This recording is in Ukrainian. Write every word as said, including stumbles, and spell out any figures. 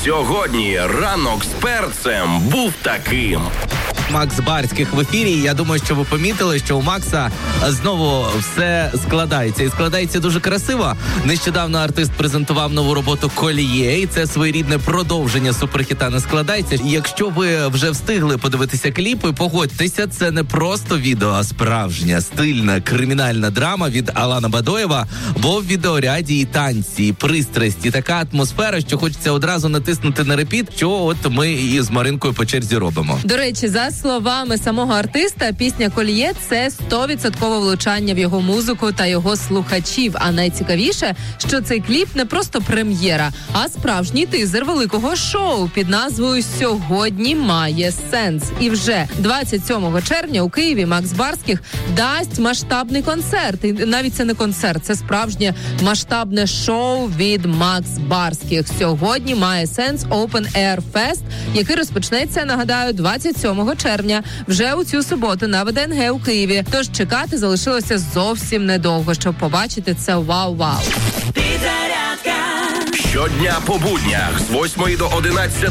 Сьогодні ранок з перцем був таким. Макс Барських в ефірі. Я думаю, що ви помітили, що у Макса знову все складається. І складається дуже красиво. Нещодавно артист презентував нову роботу «Коліє», і це своєрідне продовження суперхіта «Не складається». І якщо ви вже встигли подивитися кліпи, погодьтеся, це не просто відео, а справжня, стильна, кримінальна драма від Алана Бадоєва. Бо в відеоряді і танці, і пристрасті, така атмосфера, що хочеться одразу натиснути на репіт, що от ми і з Маринкою по черзі робимо. До речі, за словами самого артиста, пісня «Коліє» – це сто відсотків влучання в його музику та його слухачів. А найцікавіше, що цей кліп не просто прем'єра, а справжній тизер великого шоу під назвою «Сьогодні має сенс». І вже двадцять сьомого червня у Києві Макс Барських дасть масштабний концерт. І навіть це не концерт, це справжнє масштабне шоу від Макс Барських. «Сьогодні має сенс» Open Air Fest, який розпочнеться, нагадаю, двадцять сьомого червня, вже у цю суботу на ВДНГ у Києві. Тож чекати залишилося зовсім недовго, щоб побачити це вау-вау. Щодня по буднях з восьмої до одинадцятої